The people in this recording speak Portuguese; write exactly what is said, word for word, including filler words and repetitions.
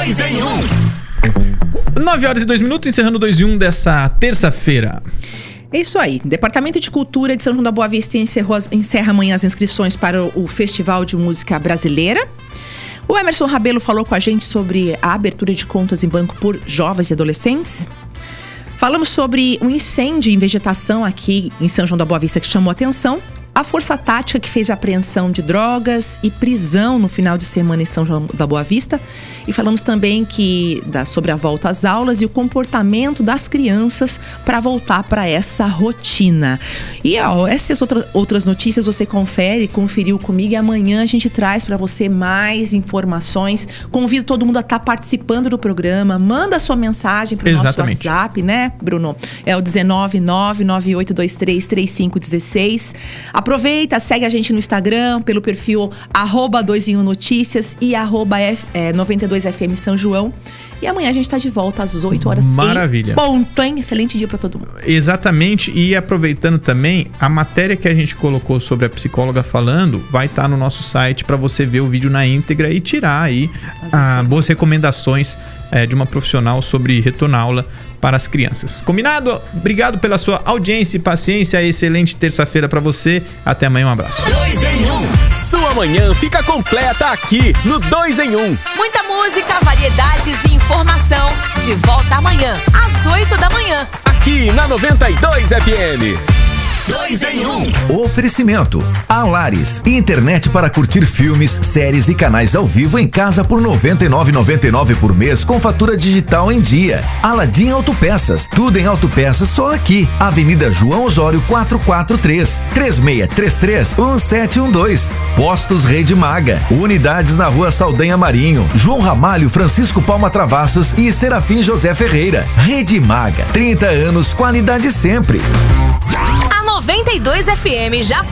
dois em um. nove horas e dois minutos, encerrando dois em um dessa terça-feira. É isso aí. Departamento de Cultura de São João da Boa Vista encerrou, encerra amanhã as inscrições para o, o Festival de Música Brasileira. O Emerson Rabelo falou com a gente sobre a abertura de contas em banco por jovens e adolescentes. Falamos sobre um incêndio em vegetação aqui em São João da Boa Vista que chamou a atenção. A Força Tática que fez a apreensão de drogas e prisão no final de semana em São João da Boa Vista. E falamos também que, da, sobre a volta às aulas e o comportamento das crianças para voltar para essa rotina. E ó, essas outra, outras notícias você confere, conferiu comigo, e amanhã a gente traz para você mais informações. Convido todo mundo a estar tá participando do programa. Manda sua mensagem para o nosso WhatsApp, né, Bruno? É o dezenove, nove nove oito dois três, três cinco um seis. Aproveita, segue a gente no Instagram, pelo perfil arroba dois em um notícias e arroba F, é, noventa e dois F M São João. E amanhã a gente tá de volta às oito horas. Maravilha. Em ponto, hein? Excelente dia pra todo mundo. Exatamente. E aproveitando também, a matéria que a gente colocou sobre a psicóloga falando vai estar tá no nosso site para você ver o vídeo na íntegra e tirar aí ah, boas recomendações é, de uma profissional sobre retorno à aula para as crianças. Combinado? Obrigado pela sua audiência e paciência. Excelente terça-feira para você. Até amanhã, um abraço. dois em um. Sua manhã fica completa aqui no dois em um. Muita música, variedades e informação. De volta amanhã, às oito da manhã. Aqui na noventa e dois F M. dois em um. Oferecimento: Alaris, internet para curtir filmes, séries e canais ao vivo em casa por noventa e nove reais e noventa e nove centavos por mês com fatura digital em dia. Aladim Autopeças, tudo em autopeças só aqui. Avenida João Osório quatrocentos e quarenta e três, três seis três três, um sete um dois. Postos Rede Maga, unidades na Rua Saldanha Marinho, João Ramalho, Francisco Palma Travassos e Serafim José Ferreira. Rede Maga, trinta anos, qualidade sempre. A noventa e dois F M já